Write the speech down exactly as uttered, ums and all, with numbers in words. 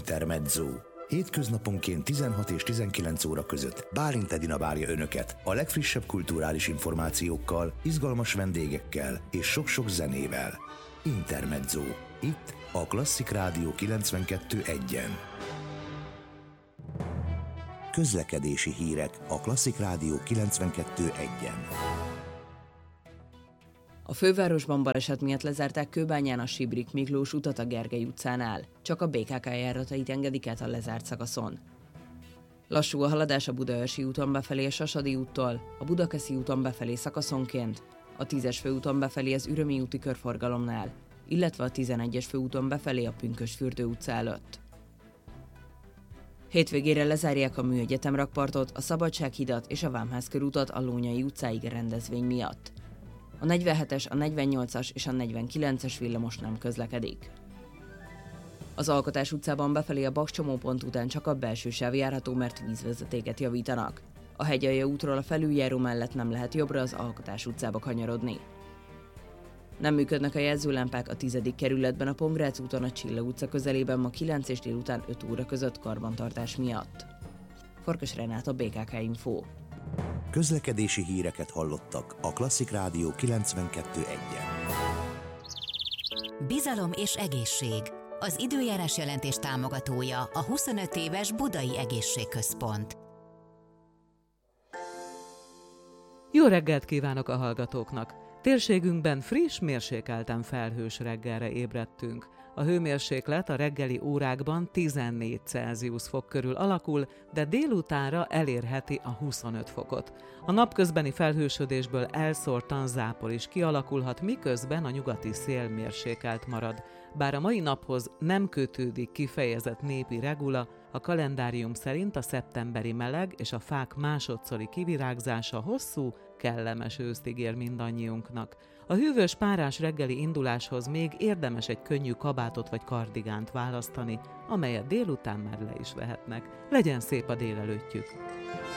Intermezzo. Hétköznaponként tizenhat és tizenkilenc óra között Bálint Edina várja Önöket a legfrissebb kulturális információkkal, izgalmas vendégekkel és sok-sok zenével. Intermezzo. Itt a Klasszik Rádió kilencvenkettő egyen. Közlekedési hírek a Klasszik Rádió kilencvenkettő egyen. A fővárosban baleset miatt lezárták Kőbányán a Sibrik Miklós utat a Gergely utcánál. Csak a bé ká ká járatait engedik át a lezárt szakaszon. Lassú a haladás a Budaörsi úton befelé a Sasadi úttól, a Budakeszi úton befelé szakaszonként, a tízes főúton befelé az Ürömi úti körforgalomnál, illetve a tizenegyes főúton befelé a Pünkösdfürdő utca előtt. Hétvégére lezárják a Műegyetem rakpartot, a Szabadsághidat és a Vámház körútat a Lónyai utcáig rendezvény miatt. A negyvenhetes, a negyvennyolcas és a negyvenkilences villamos nem közlekedik. Az Alkotás utcában befelé a Baks csomópont után csak a belső sáv járható, mert vízvezetéket javítanak. A Hegyalja útról a felüljáró mellett nem lehet jobbra az Alkotás utcába kanyarodni. Nem működnek a jelzőlámpák a tizedik kerületben a Pongrác úton a Csilla utca közelében ma kilenc és délután öt óra között karbantartás miatt. Farkas Renáta, bé ká ká Info. Közlekedési híreket hallottak a Klasszik Rádió kilencvenkettő egyen. Bizalom és egészség. Az időjárás jelentés támogatója a huszonöt éves Budai Egészségközpont. Jó reggelt kívánok a hallgatóknak! Térségünkben friss, mérsékelten felhős reggelre ébredtünk. A hőmérséklet a reggeli órákban tizennégy Celsius fok körül alakul, de délutánra elérheti a huszonöt fokot. A napközbeni felhősödésből elszórtan zápor is kialakulhat, miközben a nyugati szél mérsékelt marad. Bár a mai naphoz nem kötődik kifejezett népi regula, a kalendárium szerint a szeptemberi meleg és a fák másodszori kivirágzása hosszú, kellemes őszt ígér mindannyiunknak. A hűvös párás reggeli induláshoz még érdemes egy könnyű kabátot vagy kardigánt választani, amelyet délután már le is vehetnek. Legyen szép a délelőttjük!